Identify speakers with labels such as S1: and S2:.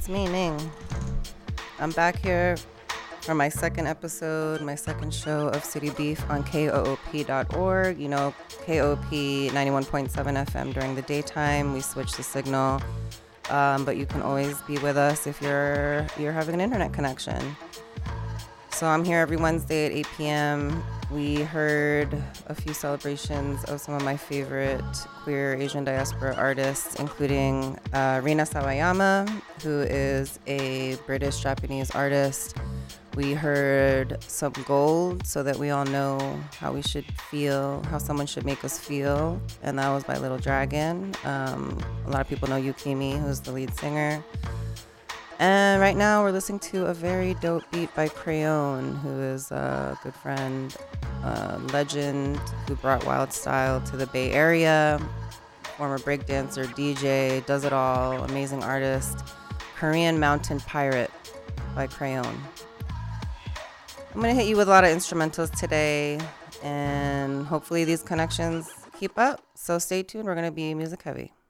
S1: it's me, Ning. I'm back here for my second episode, my second show of City Beef on KOOP.org. You know, KOP 91.7 FM during the daytime. We switch the signal, but you can always be with us if you're having an internet connection. So I'm here every Wednesday at 8 p.m. We heard a few celebrations of some of my favorite queer Asian diaspora artists, including Rina Sawayama, who is a British-Japanese artist. We heard some Gold, so that we all know how we should feel, how someone should make us feel, and that was by Little Dragon. A lot of people know Yukimi, who's the lead singer. And right now we're listening to a very dope beat by Crayon, who is a good friend, legend who brought wild style to the Bay Area, former breakdancer, DJ, does it all, amazing artist. Korean Mountain Pirate by Crayon. I'm going to hit you with a lot of instrumentals today, and hopefully these connections keep up. So stay tuned. We're going to be music heavy.